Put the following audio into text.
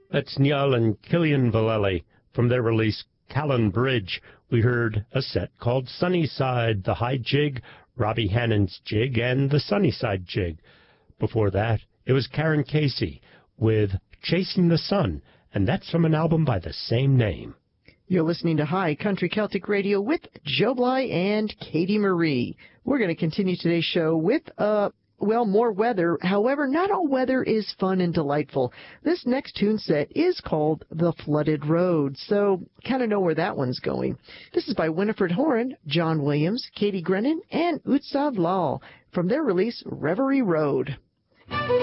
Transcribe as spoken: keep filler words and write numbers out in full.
That's Niall and Killian Vallely. From their release, Callan Bridge, we heard a set called Sunnyside, the High Jig, Robbie Hannon's Jig, and the Sunnyside Jig. Before that, it was Karen Casey with Chasing the Sun, and that's from an album by the same name. You're listening to High Country Celtic Radio with Joe Bly and Katie Marie. We're going to continue today's show with, uh, well, more weather. However, not all weather is fun and delightful. This next tune set is called The Flooded Road, so kind of know where that one's going. This is by Winifred Horan, John Williams, Katie Grennan, and Utsav Lal from their release, Reverie Road.